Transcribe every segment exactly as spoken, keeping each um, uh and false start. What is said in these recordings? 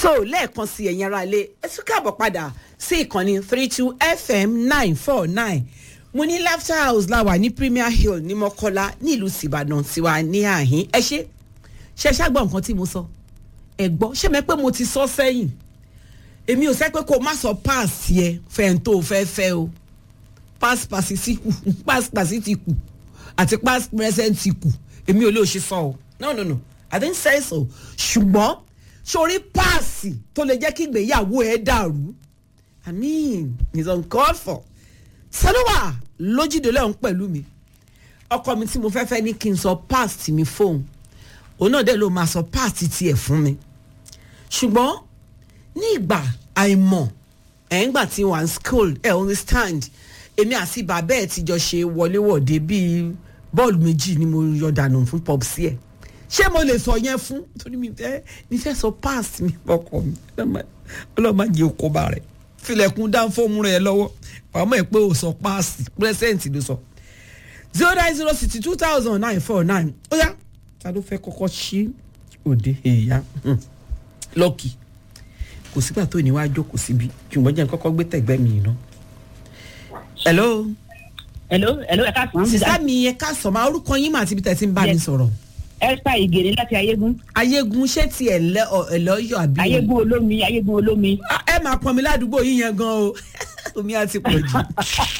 so lẹ́ẹ̀kan sí ẹ̀yin ará ilé ẹ tún káàbọ̀ padà sí ìkànnì three two F M nine four nine mo ní Laughter House la wà ní Premier Hill ní Mọ́kọ́lá ní ìlú Ìbàdàn tiwa ní àhín ẹ ṣe ṣe ṣàgbọ́ nǹkan tí mo sọ ẹ gbọ́ ṣé mẹ́ pé mo ti sọ sẹ́yìn èmi ò sẹ́ pé kó má sọ pass yẹ fẹ́ẹ̀ tó fẹ́ fẹ́ o pass pass sí kù pass pass ti kù àti pass present ti kù èmi ò lè ṣe sọ o no no no I didn't say so ṣùgbọ́n sórí páàsì tó lè jẹ́ kí ìgbéyàwó ẹ̀ dàrú I mean it's uncalled for sanuwa lójúdélé ọ̀hún pẹ̀lú mi ọkọ mi tí mo fẹ́ fẹ́ ní kí n sọ páàsì mi fóun òun náà dẹ̀ ló máa sọ páàsì tiẹ̀ fún mi ṣùgbọ́n ní ìgbà àìmọ̀ ẹ̀ ń gbà tí wọ́n school ẹ̀ understand èmi àti bàbá ẹ̀ ti jọ ṣe wọléwọ̀de bíi bọ́ọ̀lù méjì ni mo yọ dànù fún pọ́psì ẹ̀ ṣé mo lè sọ yẹn fún torí mi fẹ́ mi fẹ́ sọ pass mi ọkọ mi ọlọ́mọ jẹ́ òkóbá rẹ̀ filẹ̀kùn dáńfọ́ọ̀mù rẹ̀ lọ́wọ́ pàmò ẹ̀ pé o sọ pass present ló sọ zero nine zero sixty two thousand nine four nine ó yá ta ló fẹ́ kọ́kọ́ ṣí òde èèyàn lọ́kì kò sígbà tó ní wàá jókòó síbi ṣùgbọ́n jẹ́ kọ́kọ́ gbé tẹ̀gbẹ́ mi iná. hello. hello hello ẹ káàsán. sísá mi ẹ káàsán máa orúkọ yín mà àti ibi tẹ̀ ti ń bá mi sọ̀rọ̀. Esther Ìgèrè láti Ayégún. Ayégún ṣé ti ẹ̀ lọ́yọ̀ àbí. Ayégún olómi Ayégún olómi. ẹ máa pọn mi ládùúgbò yín yẹn gan o omi á ti pọ̀ jù.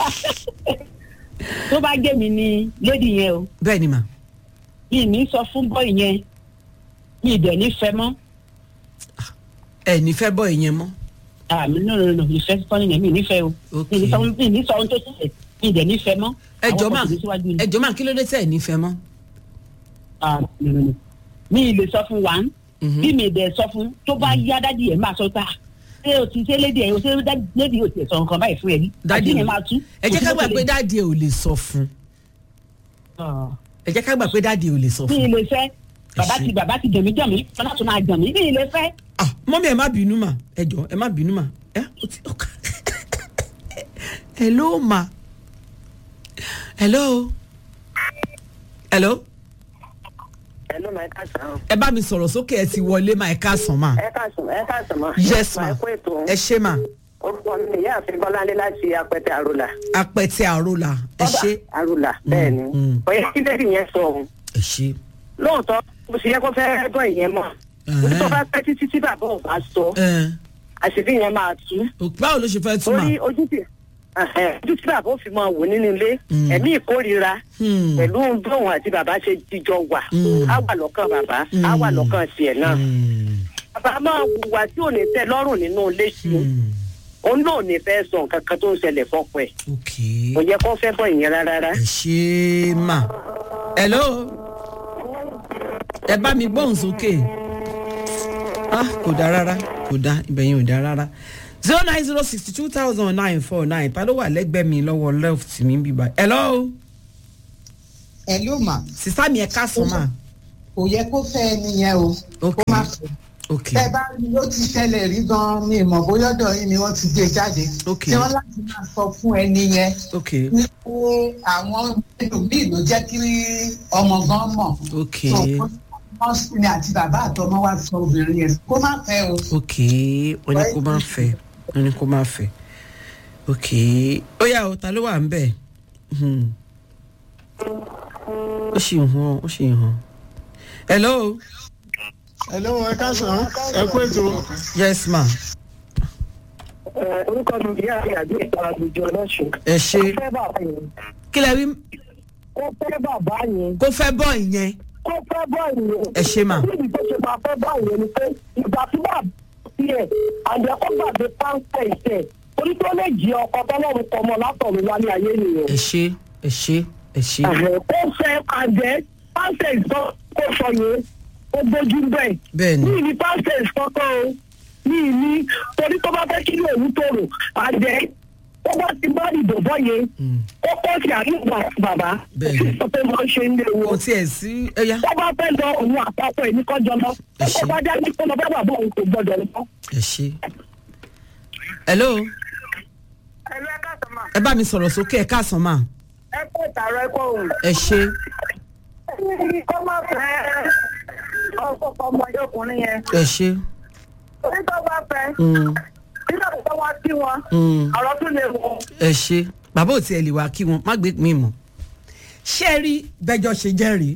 tó bá jẹ́ mi ni lady yẹn o. bẹ́ẹ̀ ni mà. mi ní sọ fún bọ́ọ̀ yẹn mi ìdẹ̀ nífẹ̀ẹ́ mọ́. ẹ nífẹ̀ẹ́ bọ́ọ̀ yẹn mọ́. àmì no no no ìfẹ́ sọ́ni yẹn mi nífẹ̀ẹ́ o. ok mi ní sọ ohun tó ṣẹlẹ̀ mi ìdẹ̀ nífẹ̀ẹ́ mọ́. ẹ jọ máa ẹ jọ máa kí ló dé tẹ́ ẹ nífẹ̀ẹ́ mọ́. ah no no no mi lè sọ fún wa bí mi dẹ̀ sọ fún tó bá yá dádì yẹn máa sọ ta ṣé o ti ṣe lédi ẹ o ṣe lédi o ti sọ nǹkan báyìí fún ẹ ní dádì yẹn máa tú. ẹ jẹ́ ká gbà pé dádì ẹ ò lè sọ fún ẹ jẹ́ ká gbà pé dádì ẹ ò lè sọ fún. mi lè fẹ́ bàbá ti bàbá ti jẹ̀mí jẹ̀mí fọlá tó máa jẹ̀mí mi lè fẹ́. ah mọ́mí ẹ má bínú mà ẹ jọ ẹ má bínú mà ẹ o ti ọkà hello ma hello hello. Hello, ma ẹ káàsán. ẹ bá mi sọ̀rọ̀ sókè ẹ ti wọlé ma ẹ káàsán ma. ẹ káàsán ẹ káàsán ma. yes ma ẹ ṣé ma. orúkọ mi ni ìyáàfin Bọ́láńlé láti Apẹtẹ Àrólà. Apẹtẹ Àrólà ẹ ṣé. Àrólà bẹ́ẹ̀ ni ọ̀yẹ́ kí lẹ́yìn yẹn sọ òun. ẹ ṣé. lóòótọ́ mo sì yẹ kó fẹ́ bọ́ ìyẹn mọ̀ orí tó bá pẹ́ títí tí bàbá ò bá sọ àṣírí yẹn máa tú. báwo ló ṣe fẹ́ tú ma. orí ojú tí ojú tí bàbá ò fi máa wò nínú ilé ẹ̀mí ìkórira pẹ̀lú bóun àti bàbá ṣe jíjọ wà á wà lọ́kàn bàbá á wà lọ́kàn tiẹ̀ náà. bàbá máa wùwà tí ò ní tẹ́ lọ́rùn nínú ilé sí i òun náà ò ní fẹ́ sọ nǹkan kan tó ń ṣẹlẹ̀ fọ́pọ̀ ẹ̀. kò yẹ kó fẹ́ bọ̀ ìyẹn rárá. ẹ ṣé mà hello ẹ bá mi gbóhùn sókè ah kò dáa rárá kò dáa ibẹ̀ yẹn ò dáa rárá zero nine zero sixty two thousand nine four nine ta ló wà lẹ́gbẹ̀ẹ́ mi lọ́wọ́ left mi bíbá hello. hello ma. sísá mi ẹ káàsán ma. kò yẹ kó fẹ́ ẹni yẹn o. ok kó má fẹ́. ok bẹ́ẹ̀ bá rí ó ti ṣẹlẹ̀ rí gan-an mi ìmọ̀ bóyá ọ̀dọ̀ yín ni wọ́n ti gbé jáde. ok tí wọ́n láti máa sọ fún ẹni yẹn. ok ní pé àwọn ẹlòmíì ló jẹ́ kí ọmọ gan mọ̀. ok wọ́n sì ní àti bàbá àtọmọ wa sọ obìnrin yẹn kó má fẹ́ o. ok wọ́n ní kó má fẹ́ wọ́n ní kó má fẹ́ ok ó yá o ta ló wà ń bẹ̀ ó sì ń hàn ó sì ń hàn hello. hello ẹ káàsán ẹ kú ètò. yes ma. orúkọ mi ìyá àti àjọ ìtara àgbèjọ lọ́sùn. ẹ ṣé kó fẹ́ bàbá yẹn. kí lẹ rí. kó fẹ́ bàbá yẹn. kó fẹ́ bọ́ ìyẹn. kó fẹ́ bọ́ ìyẹn. ẹ ṣé ma. níbi tó ṣe máa fẹ́ bọ́ ìyẹn ni pé ìgbà tí bàbá tiẹ̀ àjẹ́ kó gbàgbé páńpẹ́ ìtẹ̀ orí tó lè jí ọkọ tọ́lọ́run kọmọ látọ̀run wá ní ayé nìyẹn. ẹ ṣé ẹ ṣé ẹ ṣé. ó fẹ́ àjẹ́ páńpẹ́ ìtọ́ kó sọ yẹn ó gbójú bẹ́ẹ̀. bẹ́ẹ̀ni. ní ìní páńpẹ́ ìtọ́kọ́ o ní ìní torí tó bá fẹ́ kí ní òun tòrò àjẹ́ ó bá ti bá ìdòbọ̀ yẹn ó kọ́ sí àyíká bàbá bẹ́ẹ̀ni. ó fẹ́ máa ṣe ń lé kò wọn. tiẹ̀ sí ẹ̀yà. tó bá fẹ́ lọ òun àpapọ̀ ẹ̀ ní kọjọ lọ Ẹ ṣé. ó bá dá ní kó lọ bá bàbá òun kò gbọdọ̀ lọ. ẹ ṣé. hello. ẹ̀rọ ẹ̀ka sọ̀mà ẹ bá mi sọ̀rọ̀ sókè ẹ káàsán ma. ẹ kó ìtàrọ̀ ẹ̀kọ́ òun. ẹ ṣé. kó má fẹ́ ọkọ̀ ọmọdé ọkùnrin yẹn. ẹ ṣé. orí tó bá fẹ́ Mm, nígbà tó wá sí wọn mm. ọ̀rọ̀ tún lè wọ̀. ẹ ṣe bàbá ò tiẹ̀ lè wá kí wọn má gbé mi mọ̀ ṣé ẹ rí bẹ́jọ́ ṣe jẹ́rìí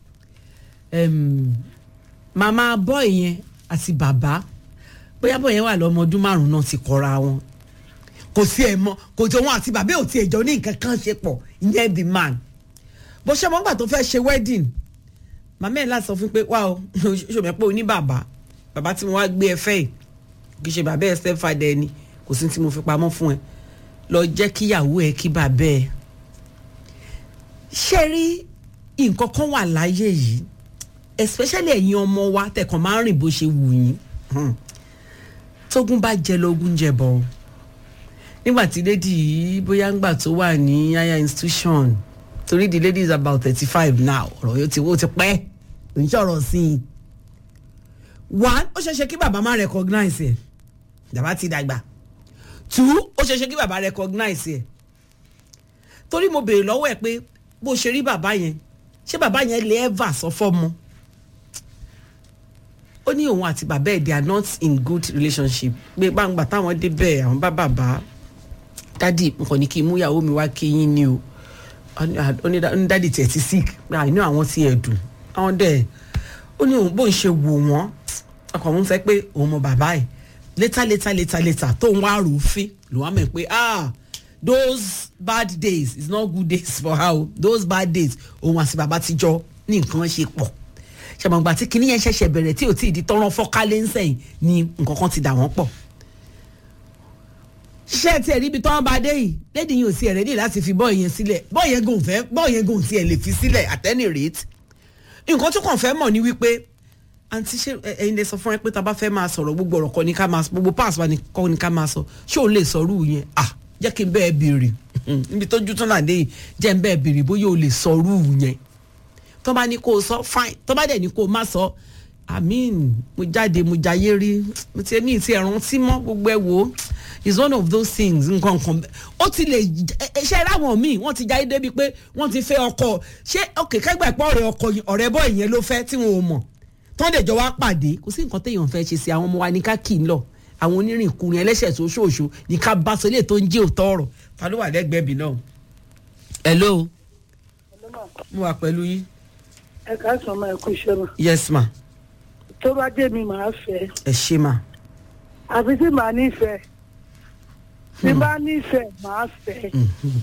màmá bọ́ọ̀ yẹn àti bàbá bóyá bọ́ọ̀ yẹn wà lọ́mọ ọdún márùn-ún náà ti kọ́ra wọn kò sí ẹ̀ mọ́ kò tó wọn àti bàbá ò tiẹ̀ jọ ní nǹkan kan ṣe pọ̀ ìyẹn the man bó ṣe mọ́gbà tó fẹ́ ṣe wedding màmá ẹ̀ láti sọ fún pé wá o ṣòmẹ́ pé o ní bàbá bàbá tí mo wá gbé ẹ fẹ́ yìí kì í ṣe bàbá ẹ step father ẹni kò sí tí mo fi pamọ́ fún ẹ lọ jẹ́ kíyàwó ẹ kí bàbá ẹ ṣe rí nǹkan kan wà láyé yìí especially ẹ̀yin ọmọ wa tẹ̀kàn máa ń rìn bó ṣe wù yín tógun bá jẹ lógún jẹ bọ̀ nígbà tí lady yìí bóyá ńgbà tó wà ní higher institution torí the lady is about thirty five now ọ̀rọ̀ yóò ti wó ti pẹ́ ń ṣọ̀rọ̀ sí i one ó ṣeéṣe kí bàbá má recognize ẹ̀ bàbá ti dàgbà two ó ṣeéṣe kí bàbá recognize ẹ̀ torí mo béèrè lọ́wọ́ ẹ̀ pé bó ṣe rí bàbá yẹn ṣé bàbá yẹn lè ever sọ fọ́mọ ó ní òun àti bàbá ẹ̀ they are not in good relationship pé gbàǹgbà táwọn débẹ̀ àwọn bá bàbá dádì nǹkan ní kí n mú ìyàwó mi wá kí yín ni o ó ní dádì tiẹ̀ ti sick àìní àwọn ti ẹ̀ dùn àwọn dẹ̀ ó ní òun bó ń ṣe wò wọ́n ọkọ̀ òun sọ pé òun mọ bàbá ẹ̀ later later later later tó ń wá rò ó fín ló wá mọ̀ pé ah those bad days is not good days for her o those bad days òun àti bàbá ti jọ ní nǹkan ṣe pọ̀ ṣàmùgbà tí kinní yẹn ṣẹ̀ṣẹ̀ bẹ̀rẹ̀ tí ò tí ì di tọ́rọ́ fọ́kálẹ̀ ń sẹ́yìn ni nǹkan kan ti dà wọ́n pọ̀ ṣiṣẹ́ tiẹ̀ níbi tọ́wọ́n bá dé yìí lédi yìí ò sí ẹ̀rẹ́dì láti fi bọ́ọ̀ yẹn sílẹ̀ bọ́ọ̀ yẹn gòun fẹ́ bọ́ọ̀ yẹn gòun tiẹ̀ lè fi sílẹ̀ at any rate nǹkan tó kàn fẹ́ mọ̀ ni wípé àǹtí ṣe ẹ̀yin lè sọ fún ẹ pé tá a bá fẹ́ máa sọ̀rọ̀ gbogbo ọ̀rọ̀ kan ní ká máa gbogbo pass wa kọ́ ní ká máa sọ ṣé òun lè sọrú yẹn ah jẹ́ kí n bẹ́ẹ̀ béèrè níbi tó jú tán láde yìí jẹ́ n bẹ́ẹ̀ béèrè bóyá o lè sọrú yẹn tó bá ní kó o sọ fine tó bá dẹ̀ ní kó o má sọ amin mo jáde mo jayé rí mo ti ní ìtì ẹ̀ràn tí mọ́ gbogbo ẹ̀ wò is one of those things nǹkan kan ó ti lè ṣe ráwọn míì wọ́n ti jáde débi pé wọ́n ti fẹ́ ọkọ ṣé òkè kẹgbà pọ̀ ọ̀rẹ́ ọkọ ọ̀rẹ́ bọ́ ìyẹn ló fẹ́ tí wọn ò mọ̀ tó ń dẹ̀jọ́ wá pàdé kò sí nǹkan téèyàn fẹ́ ṣe sí àwọn ọmọ wa ní ká kì í lọ àwọn onírìnkùnrin ẹlẹ́ṣẹ̀ tó ṣòṣò ní ká bá sọ ilé tó ń jẹ́ òótọ́ ọ̀rọ̀ ta ló wà lẹ́gbẹ̀ẹ́ bí náà. hello mo wà pẹ̀lú yín. ẹ ká sọ ma ẹ kú iṣẹ́ ma. yes ma. tó bá dé mi màá fẹ́. ẹ ṣe ma. àbí tí màá nífẹ̀ẹ́ tí bá nífẹ̀ẹ́ màá fẹ́.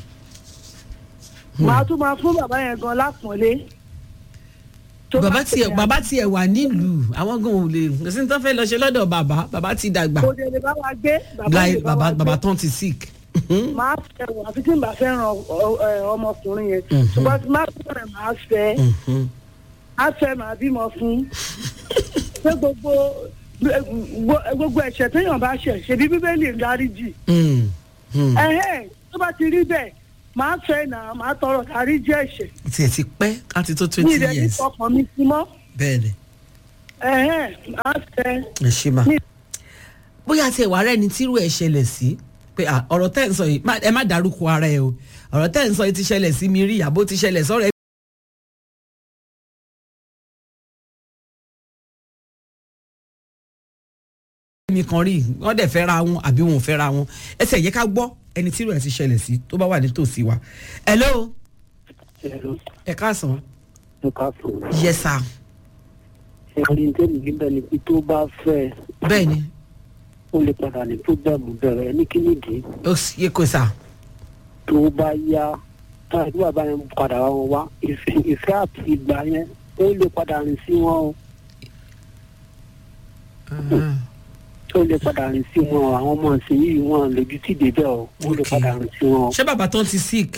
màá tún máa fún bàbá yẹn gan lápọ̀nlé. bàbá tiẹ̀ bàbá tiẹ̀ wà nílùú àwọn gan ò lè kò sí ní tán fẹ́ lọ ṣe lọ́dọ̀ bàbá bàbá ti dàgbà. kò dé lè bá wa gbé. bàbá lè bá wa gbé bàbá tán ti sick. máa fẹ́ wọ àfi tí n bá fẹ́ràn ọmọkùnrin yẹn ṣùgbọ́n tí máa fẹ́ràn máa fẹ́ máa fẹ́ máa bímọ fún ṣé gbogbo gbogbo ẹ̀ṣẹ̀ téèyàn bá ṣẹ̀ ṣe bí bíbélì ń dáríjì ẹ̀hẹ́n tó bá ti rí bẹ́ẹ̀ máa fẹ́ náà máa tọrọ dáríjì ẹ̀ṣẹ̀. tiẹ̀ ti pẹ́ láti tó twenty years. mi ìrẹ̀ ní ọkàn mi sí mọ́. bẹ́ẹ̀ni. ẹ̀hẹ́n máa fẹ́. ẹ ṣe máa bóyá tiẹ̀ wà rẹ̀ ni tírú ẹ̀ ṣẹlẹ̀ sí pé ọ̀rọ̀ tẹ́ ń sọ yìí ẹ má dárúkọ ara ẹ o ọ̀rọ̀ tẹ́ ń sọ yìí ti ṣẹlẹ̀ sí mi rí àbó ti ṣẹlẹ̀ sọ́rọ̀ ẹ. mi kan rí wọ́n dẹ̀ fẹ́ ra wọn àbí wọn ò fẹ́ ra wọn ẹsẹ̀ yẹ ká gbọ́ ẹni tí rẹ̀ ti ṣẹlẹ̀ sí tó bá wà nítòsí wa. hello. ẹ káàsán. ẹ káàsán. yes sir. ẹni tẹ́lẹ̀ níbẹ̀ ni pé tó bá fẹ́. bẹ́ẹ̀ ni ó lè padà ní pọ́blẹ́mù bẹ̀rẹ̀ ní kínídìí. ó yẹ kó sà. tó bá yá táyà tí bàbá yẹn padà wá wọn wá ìfẹ́ àti ìgbà yẹn ó lè padà rìn sí wọn o. ó lè padà rìn sí wọn àwọn ọmọ ọ̀sìn yìí wọn lójú tí débẹ̀ o ó lè padà rìn sí wọn. ṣé bàbá tó ń ti sick.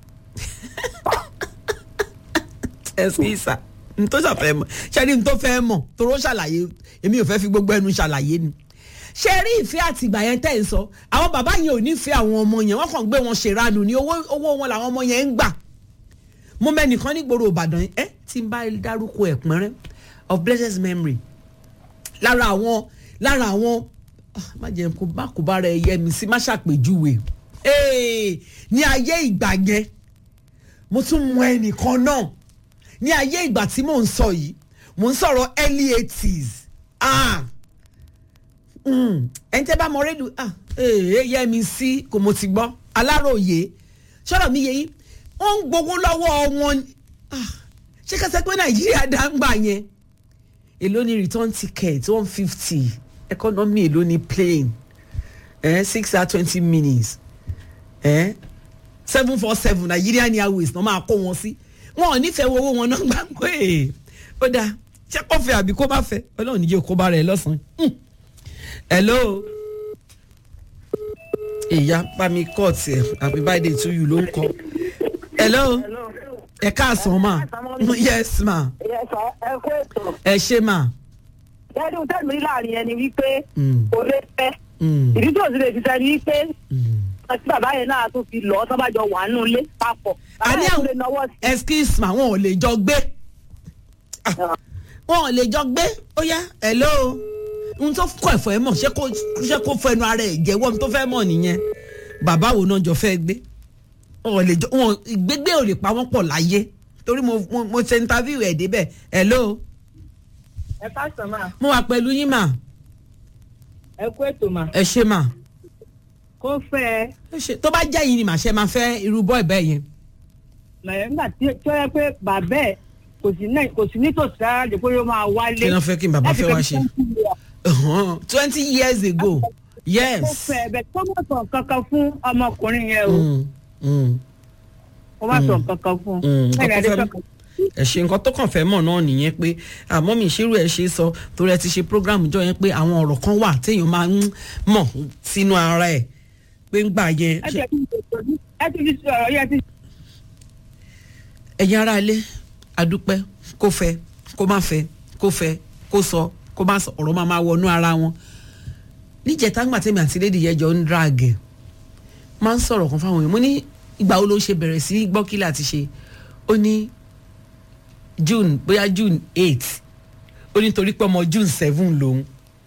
ẹ sì sà n tó ṣàfẹ́ mọ̀ ṣé ní n tó fẹ́ mọ̀ toró ṣàlàyé èmi ò fẹ́ fi gbogbo ẹnu ṣàlàyé ni ṣe rí ìfẹ́ àtìgbà yẹn tẹ́ ń sọ àwọn bàbá yẹn ò ní fẹ́ àwọn ọmọ yẹn wọ́n kàn gbé wọn ṣèrànù ní owó owó wọn làwọn ọmọ yẹn ń gbà mo mẹ́nìkan nígboro Ìbàdàn ẹ tí n bá dárúkọ ẹ̀pẹ́rẹ́ of blessed memory lára àwọn lára àwọn má jẹ́ kó bá kó bá rẹ yẹ mi sí má ṣàpèjúwe ní ayé ìgbà yẹn mo tún mọ ẹnìkan náà ní ayé ìgbà tí mò ń sọ yìí mò ń sọ̀rọ̀ early eighties ah ẹni tẹ́ bá mọ rédíò yẹ mi sí kò mo ti gbọ́ Aláròyé sọ̀rọ̀ mi yẹ yín wọ́n ń gbowó lọ́wọ́ wọn ṣé kẹsẹ́ pé Nàìjíríà dá ń gbà yẹn èló ni return ticket one fifty economy èló ni plane eh, six hours twenty minutes eh, seven four seven Nigerian Airways náà máa kó wọn sí wọn ò nífẹ̀ẹ́ owó wọn náà gbàgbọ́ ẹ̀ ó dáa ṣé kó fẹ́ àbí kó bá fẹ́ Ọlọ́run níjẹ́ kó bá rẹ̀ lọ́sàn-án. Hello ìyá bami court ẹ happy birthday to you ló ń kọ. Hello ẹ káàsán ma yes ma ẹ kó ètò. ẹ ṣe ma. ẹni tẹ́ mi láàrin ẹni wípé kò lè fẹ́ ìdí tó sì lè fi sẹ́ni wípé àti bàbá yẹn náà tún fi lọ́ọ́ tó bá jọ wà nínú ilé papọ̀. a ní àwọn excuse ma wọn ò lè jọ gbé wọn ò lè jọ gbé ó yá hello n tó kọ ẹ̀fọ́ ẹ mọ̀ ṣé kó ṣé kó fẹnu ara ẹ̀ jẹ́wọ́ n tó fẹ́ mọ̀ nìyẹn bàbá wo náà jọ fẹ́ gbé wọn lè jọ wọn gbégbé ò lè pa wọ́n pọ̀ láyé torí mo mo mo ṣe interview ẹ̀ débẹ̀ hello. ẹ káàsán mà. mo wà pẹ̀lú yín mà. ẹ kú ètò mà. ẹ ṣe mà. kó fẹ́ ẹ. tó bá jẹ́ yín ni màá ṣe máa fẹ́ irú bọ́ ẹ̀bẹ́ yẹn. màá nígbà tí ó yẹ pé bàbá ẹ̀ kò sí náà kò sí nítòsí rárá dé pé yóò máa wálé. kí ló fẹ́ kí n bàbá fẹ́ wá ṣe. twenty years ago yes. kó fẹ́ bẹ̀ tó má sọ kankan fún ọmọkùnrin yẹn o. kó má sọ kankan fún. ẹ ṣe nǹkan tó kàn fẹ́ mọ̀ náà nìyẹn pé àmọ́ mi ìṣirò ẹ̀ ṣe sọ torí ẹ ti ṣe program jọ yẹn pé àwọn ọ̀rọ̀ kan wà téèyàn máa ń mọ̀ sínú ara ẹ̀ pé ń gbà yẹn. ẹ ti fi sọ̀rọ̀ yẹn ti. ẹ̀yin ará ilé adúpẹ́ kó fẹ́ kó má fẹ́ kó fẹ́ kó sọ kó má sọ ọ̀rọ̀ máa máa wọnú ara wọn. níjẹta ńgbà tèmi àti lédi yẹn jọ ń drag máa ń sọ̀rọ̀ kan fáwọn èèyàn mo ní ìgbà wo ló ṣe bẹ̀rẹ̀ sí gbọ́ kí láti ṣe ó ní June bóyá June eight ó ní torí pé ọmọ June seven lòun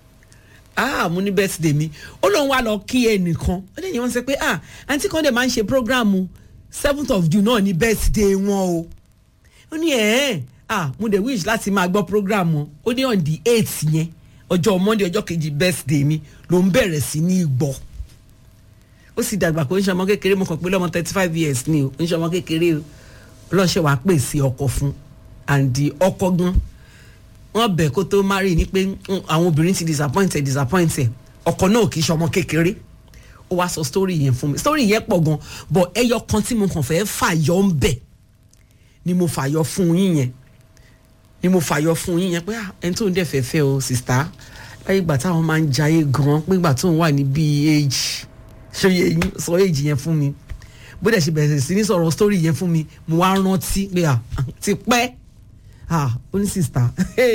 ah mo ní birthday mi ó lóun wá lọ kí ẹnìkan ó lẹ́yìn wọn sọ pé ah àǹtí kan dẹ̀ máa ń ṣe programu seventh of June náà ní birthday wọn o ó ní ẹ̀ẹ́n ah mo dẹ̀ wish láti máa gbọ́ programu ó ní on the eight yẹn ọjọ́ Monday ọjọ́ kejì birthday mi ló ń bẹ̀rẹ̀ sí ní gbọ́ ó sì dàgbà pé ó ń ṣe ọmọ kékeré mo kàn pé lọ́mọ thirty five years ni o ó ń ṣe ọmọ kékeré o ọlọ́ṣẹ́ wàá pèsè ọkọ fún àǹdí ọkọ gan wọn bẹ̀ kó tó marry ní pé àwọn obìnrin ti disappointed disappointed ọkọ náà kì í ṣe ọmọ kékeré ó wá sọ story yẹn fún mi story yẹn pọ̀ gan but ẹyọ kan tí mo kàn fẹ́ fàyọ ń bẹ̀ ni mo fàyọ fún yín yẹn ni mo fàyọ fún yín yẹn pé ẹni tó ń dẹ̀ fẹ́ fẹ́ o sista láyé ìgbà táwọn máa ń jayé gan pé ìgbà tó ń wà ní bíi age ṣé yẹ yín sọ age yẹn fún mi bó dẹ̀ ṣe bẹ̀rẹ̀ sí ní sọ̀rọ̀ story yẹn fún mi mo wá rántí pé à ti pẹ́ ah ó ní sista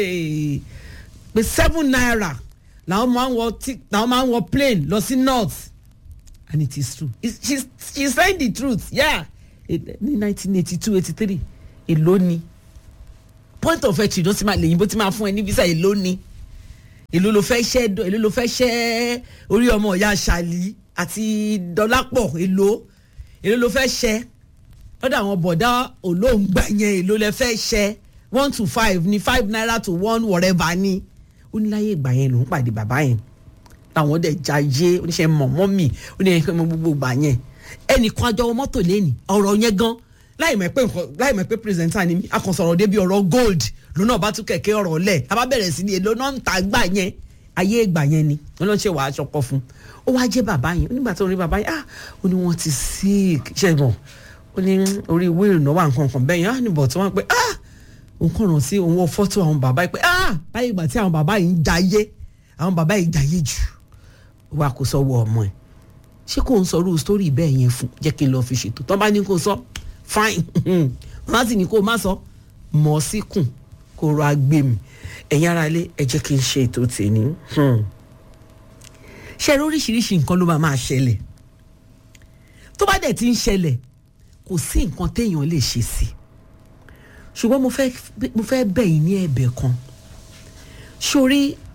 pé seven naira làwọn máa ń wọ làwọn máa ń wọ plane lọ sí north and it is true she she saying the truth yeah ní nineteen eighty two eighty three èló ni point of entry ló ti máa lèyìn bó ti máa fún ẹ ní visa èló ni èló ló fẹ́ ṣẹ́ èló ló fẹ́ ṣẹ́ orí ọmọ ìyá ṣàlì àti dọ́lápọ̀ èló èló ló fẹ́ ṣẹ́ lọ́dọ̀ àwọn bọ̀dá olóńgbà yẹn èló lẹ fẹ́ ṣẹ́ one to five ni five naira to one whatever ni ó ní láyé ìgbà yẹn ló ń pàdé bàbá yẹn làwọn dẹ̀ jayé oníṣẹ́ mọ̀mọ́ mi ó ní ẹ̀kọ́ gbogbo ìgbà yẹn ẹnìkan àjọ mọ́tò lẹ́nì ọ̀rọ̀ yẹn gan láì mọ̀ pé nǹkan láì mọ̀ pé pírẹsẹ̀ntà ni mí a kàn sọ̀rọ̀ débi ọ̀rọ̀ gold lónà bá tún kẹ̀kẹ́ ọ̀rọ̀ lẹ̀ a bá bẹ̀rẹ̀ sí ni èlò náà ń ta gbà yẹn ayé ìgbà yẹn ni wọn lọ ṣe wàá aṣọ kọ fún ó wá jẹ́ bàbá yẹn nígbà tó rí bàbá yẹn ah ó ní wọ́n ti sick ṣẹ́gun ó ní orí wíìlì náà wà nǹkan kan bẹ́ẹ̀ yẹn ah níbọ̀ tí wọ́n pẹ́ ah òun kàn rántí òun wọ fọ́tò àwọn bàbá yìí pé ah láyé ìgbà tí àwọn bàbá yìí ń jayé àwọn bàbá yìí jayé jù wà kó sọ́wọ́ ọmọ ẹ̀ ṣé kò ń sọ irú sítórì bẹ́ẹ̀ yẹn fún jẹ́ kí n lọ́ọ́ fi ṣètò tọ́ bá ní kó sọ fine wọ́n sì ní kó má sọ mọ̀ síkùn kó rọ agbé mi ẹ̀yin ara ilé ẹ jẹ́ kí n ṣe ètò tèmi ṣe oríṣiríṣi nǹkan ló máa máa ṣẹlẹ̀ tó bá dẹ̀ ti ń ṣẹlẹ̀ kò sí nǹkan téèyàn lè ṣe sí ṣùgbọ́n mo fẹ́ mo fẹ́ bẹ̀ yín ní ẹ̀bẹ̀ kan sórí